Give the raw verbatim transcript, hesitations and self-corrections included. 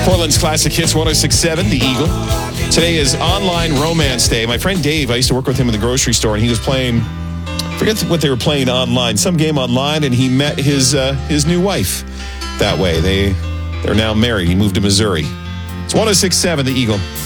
Portland's Classic Hits one oh six point seven, The Eagle. Today is Online Romance Day. My friend Dave, I used to work with him in the grocery store, and he was playing, I forget what they were playing online, some game online, and he met his uh, his new wife that way. They, they're now married. He moved to Missouri. It's one oh six point seven, The Eagle.